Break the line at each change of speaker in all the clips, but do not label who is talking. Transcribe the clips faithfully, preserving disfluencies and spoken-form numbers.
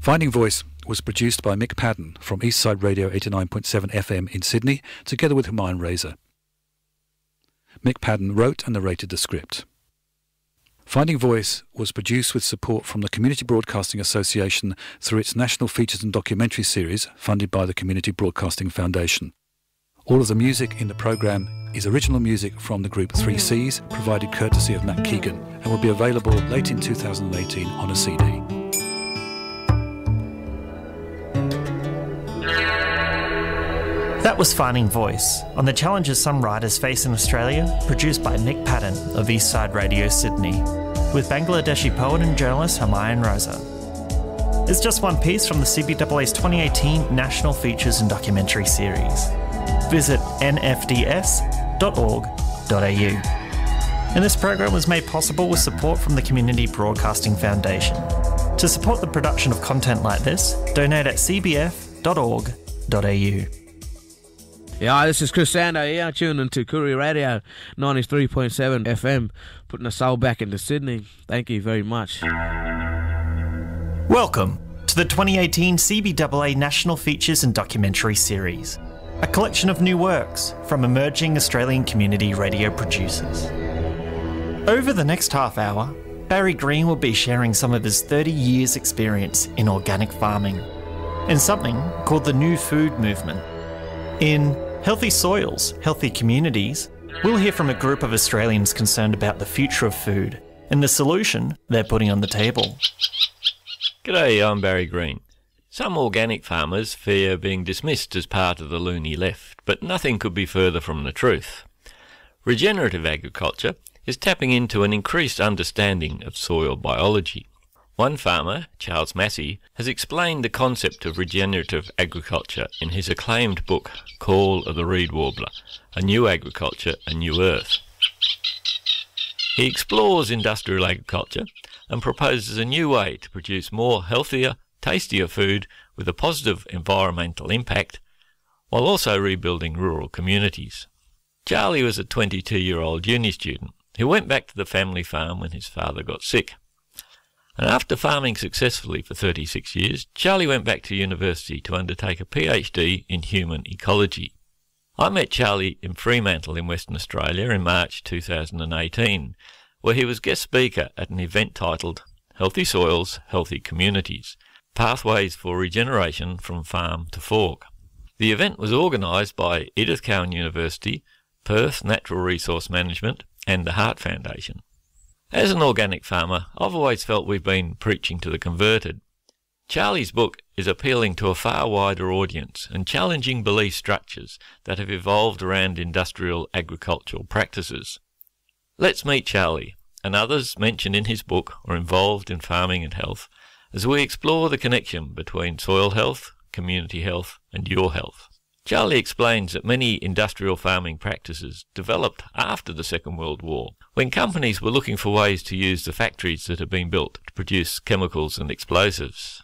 Finding Voice was produced by Mick Padden from Eastside Radio eighty-nine point seven F M in Sydney, together with Humayun Reza. Mick Padden wrote and narrated the script. Finding Voice was produced with support from the Community Broadcasting Association through its National Features and Documentary Series, funded by the Community Broadcasting Foundation. All of the music in the programme is original music from the group three C's, provided courtesy of Matt Keegan, and will be available late in two thousand eighteen on a C D.
That was Finding Voice, on the challenges some writers face in Australia, produced by Mick Padden of Eastside Radio Sydney, with Bangladeshi poet and journalist Humayun Reza. It's just one piece from the C B A A's twenty eighteen National Features and Documentary Series. Visit n f d s dot org dot a u. And this program was made possible with support from the Community Broadcasting Foundation. To support the production of content like this, donate at c b f dot org dot a u.
Yeah, this is Chris Sando here, tuning to Koori Radio ninety-three point seven F M, putting the soul back into Sydney. Thank you very much.
Welcome to the twenty eighteen C B A A National Features and Documentary Series, a collection of new works from emerging Australian community radio producers. Over the next half hour, Barry Green will be sharing some of his thirty years experience in organic farming and something called the New Food Movement. In Healthy Soils, Healthy Communities, we'll hear from a group of Australians concerned about the future of food and the solution they're putting on the table.
G'day, I'm Barry Green. Some organic farmers fear being dismissed as part of the loony left, but nothing could be further from the truth. Regenerative agriculture is tapping into an increased understanding of soil biology. One farmer, Charles Massey, has explained the concept of regenerative agriculture in his acclaimed book, Call of the Reed Warbler, A New Agriculture, A New Earth. He explores industrial agriculture and proposes a new way to produce more healthier, tastier food with a positive environmental impact, while also rebuilding rural communities. Charlie was a twenty-two-year-old uni student who went back to the family farm when his father got sick. And after farming successfully for thirty-six years, Charlie went back to university to undertake a PhD in human ecology. I met Charlie in Fremantle in Western Australia in March two thousand eighteen, where he was guest speaker at an event titled Healthy Soils, Healthy Communities, Pathways for Regeneration from Farm to Fork. The event was organised by Edith Cowan University, Perth Natural Resource Management and the Heart Foundation. As an organic farmer, I've always felt we've been preaching to the converted. Charlie's book is appealing to a far wider audience and challenging belief structures that have evolved around industrial agricultural practices. Let's meet Charlie and others mentioned in his book or involved in farming and health as we explore the connection between soil health, community health and your health. Charlie explains that many industrial farming practices developed after the Second World War, when companies were looking for ways to use the factories that had been built to produce chemicals and explosives.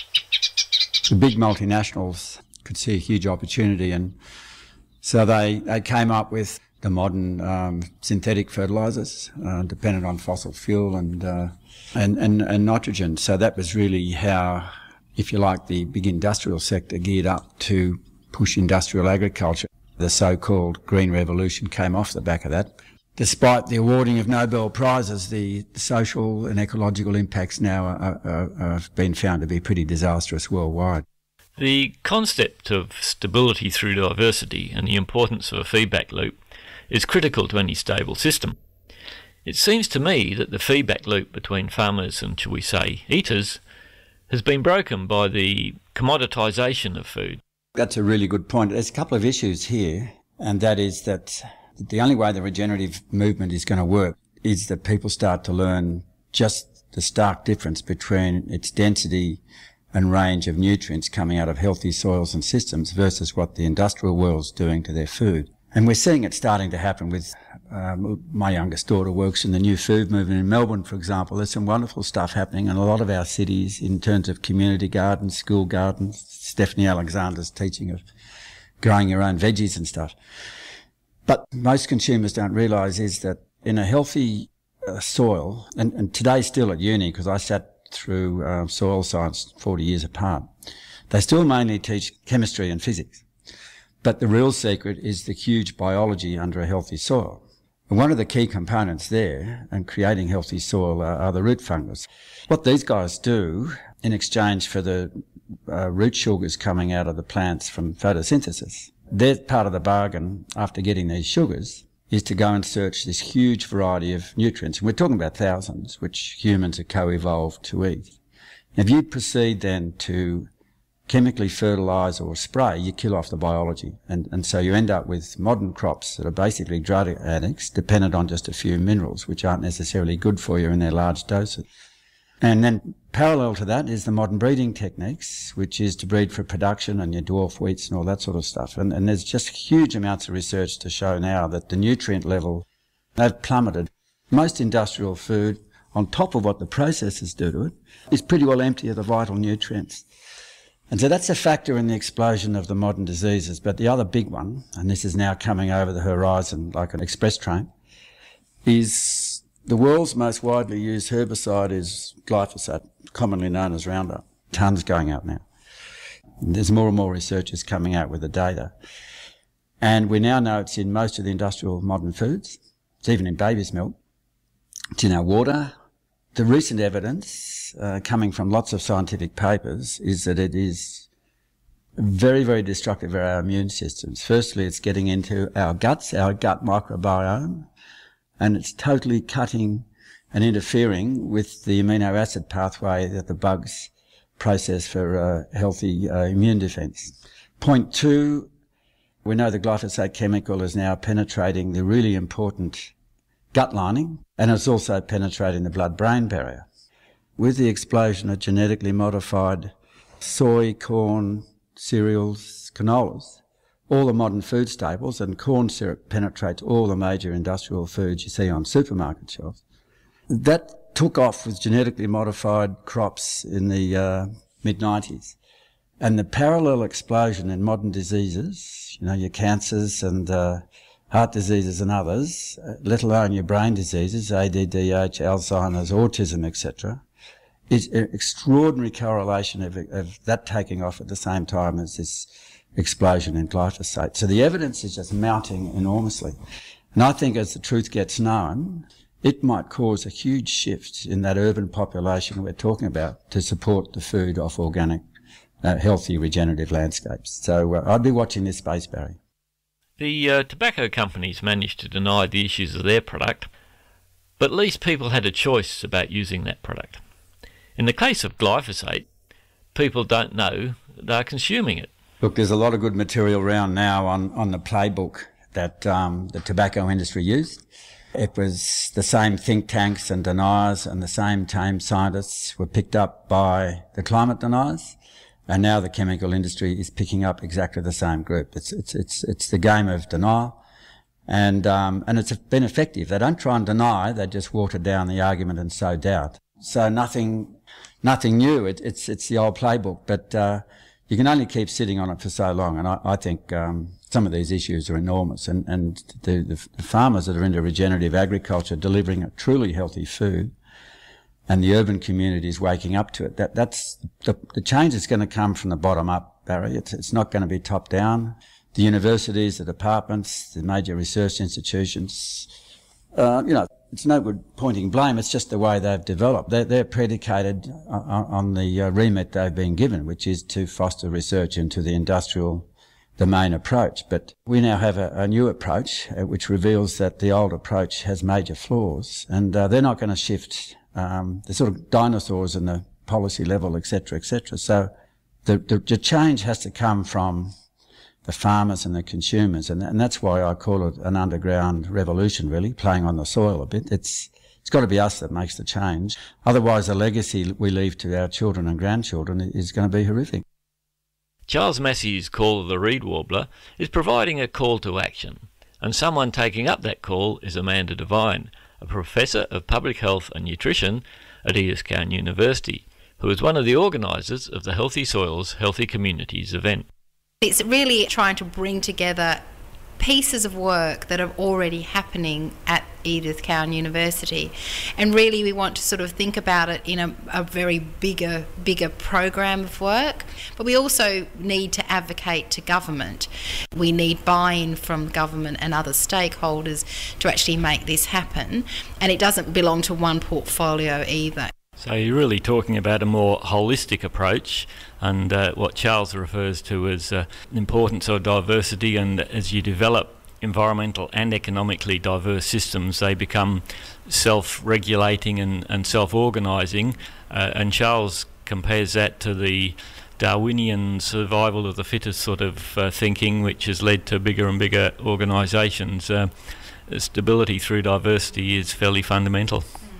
The big multinationals could see a huge opportunity, and so they, they came up with the modern um, synthetic fertilisers, uh, dependent on fossil fuel and, uh, and, and, and nitrogen. So that was really how, if you like, the big industrial sector geared up to push industrial agriculture. The so-called Green Revolution came off the back of that. Despite the awarding of Nobel Prizes, the social and ecological impacts now are, are, are, have been found to be pretty disastrous worldwide.
The concept of stability through diversity and the importance of a feedback loop is critical to any stable system. It seems to me that the feedback loop between farmers and, shall we say, eaters has been broken by the commoditisation of food.
That's a really good point. There's a couple of issues here, and that is that the only way the regenerative movement is going to work is that people start to learn just the stark difference between its density and range of nutrients coming out of healthy soils and systems versus what the industrial world's doing to their food. And we're seeing it starting to happen with um, my youngest daughter works in the New Food Movement in Melbourne, for example. There's some wonderful stuff happening in a lot of our cities in terms of community gardens, school gardens. Stephanie Alexander's teaching of growing your own veggies and stuff. But most consumers don't realise is that in a healthy uh, soil, and, and today still at uni, because I sat through uh, soil science forty years apart. They still mainly teach chemistry and physics. But the real secret is the huge biology under a healthy soil. And one of the key components there in creating healthy soil are, are the root fungus. What these guys do in exchange for the uh, root sugars coming out of the plants from photosynthesis, their part of the bargain after getting these sugars is to go and search this huge variety of nutrients. And we're talking about thousands, which humans are co-evolved to eat. If you proceed then to chemically fertilise or spray, you kill off the biology. And, and so you end up with modern crops that are basically drug addicts, dependent on just a few minerals, which aren't necessarily good for you in their large doses. And then parallel to that is the modern breeding techniques, which is to breed for production and your dwarf wheats and all that sort of stuff. And, and there's just huge amounts of research to show now that the nutrient level, they've plummeted. Most industrial food, on top of what the processes do to it, is pretty well empty of the vital nutrients. And so that's a factor in the explosion of the modern diseases. But the other big one, and this is now coming over the horizon like an express train, is the world's most widely used herbicide is glyphosate, commonly known as Roundup. Tons going out now. And there's more and more researchers coming out with the data. And we now know it's in most of the industrial modern foods. It's even in baby's milk. It's in our water. The recent evidence uh, coming from lots of scientific papers is that it is very, very destructive of our immune systems. Firstly, it's getting into our guts, our gut microbiome, and it's totally cutting and interfering with the amino acid pathway that the bugs process for uh, healthy uh, immune defence. Point two, we know the glyphosate chemical is now penetrating the really important gut lining, and it's also penetrating the blood-brain barrier. With the explosion of genetically modified soy, corn, cereals, canolas, all the modern food staples, and corn syrup penetrates all the major industrial foods you see on supermarket shelves. That took off with genetically modified crops in the uh, mid nineties. And the parallel explosion in modern diseases, you know, your cancers and uh, heart diseases and others, let alone your brain diseases, A D D H, Alzheimer's, autism, et cetera, is an extraordinary correlation of, of that taking off at the same time as this explosion in glyphosate. So the evidence is just mounting enormously. And I think as the truth gets known, it might cause a huge shift in that urban population we're talking about to support the food off organic, uh, healthy, regenerative landscapes. So uh, I'd be watching this space, Barry.
The uh, tobacco companies managed to deny the issues of their product, but at least people had a choice about using that product. In the case of glyphosate, people don't know they're consuming it.
Look, there's a lot of good material around now on, on the playbook that um, the tobacco industry used. It was the same think tanks and deniers and the same same scientists were picked up by the climate deniers. And now the chemical industry is picking up exactly the same group. It's it's it's it's the game of denial, and um, and it's been effective. They don't try and deny; they just water down the argument and sow doubt. So nothing, nothing new. It, it's it's the old playbook, but uh, you can only keep sitting on it for so long. And I, I think um, some of these issues are enormous. And and the, the, the farmers that are into regenerative agriculture, delivering a truly healthy food, and the urban community is waking up to it. That, that's the, the change is going to come from the bottom up, Barry. It's, it's not going to be top down. The universities, the departments, the major research institutions, uh, you know, it's no good pointing blame. It's just the way they've developed. They're, they're predicated on, on the uh, remit they've been given, which is to foster research into the industrial domain approach. But we now have a, a new approach, uh, which reveals that the old approach has major flaws, and uh, they're not going to shift. Um, the sort of dinosaurs in the policy level, et cetera, et cetera. So the, the, the change has to come from the farmers and the consumers, and, and that's why I call it an underground revolution, really, playing on the soil a bit. It's it's got to be us that makes the change. Otherwise, the legacy we leave to our children and grandchildren is going to be horrific.
Charles Massey's Call of the Reed Warbler is providing a call to action, and someone taking up that call is Amanda Devine, a professor of public health and nutrition at Eascount University, who is one of the organisers of the Healthy Soils, Healthy Communities event.
It's really trying to bring together pieces of work that are already happening at Edith Cowan University, and really we want to sort of think about it in a, a very bigger bigger program of work. But we also need to advocate to government. We need buy-in from government and other stakeholders to actually make this happen, and it doesn't belong to one portfolio either.
So you're really talking about a more holistic approach, and uh, what Charles refers to as uh, the importance of diversity, and as you develop environmental and economically diverse systems, they become self-regulating and, and self-organising, uh, and Charles compares that to the Darwinian survival of the fittest sort of uh, thinking, which has led to bigger and bigger organisations. Uh, stability through diversity is fairly fundamental.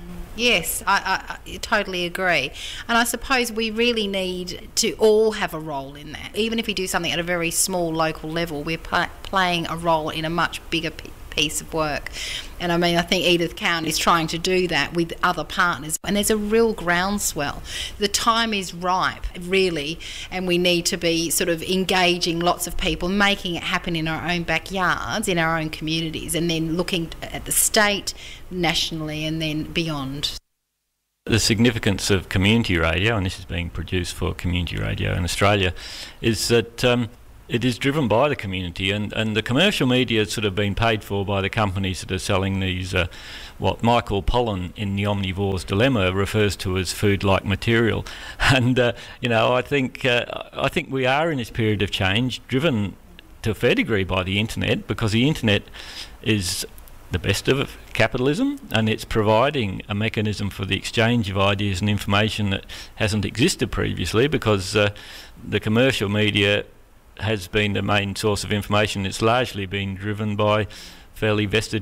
Yes, I, I, I totally agree. And I suppose we really need to all have a role in that. Even if we do something at a very small local level, we're pl- playing a role in a much bigger p- piece of work. And I mean, I think Edith Cowan is trying to do that with other partners. And there's a real groundswell. The time is ripe, really, and we need to be sort of engaging lots of people, making it happen in our own backyards, in our own communities, and then looking at the state, nationally, and then beyond.
The significance of community radio, and this is being produced for community radio in Australia, is that um, it is driven by the community, and, and the commercial media has sort of been paid for by the companies that are selling these, uh, what Michael Pollan in The Omnivore's Dilemma refers to as food-like material. And, uh, you know, I think, uh, I think we are in this period of change, driven to a fair degree by the internet, because the internet is the best of capitalism, and it's providing a mechanism for the exchange of ideas and information that hasn't existed previously, because uh, the commercial media has been the main source of information. It's largely been driven by fairly vested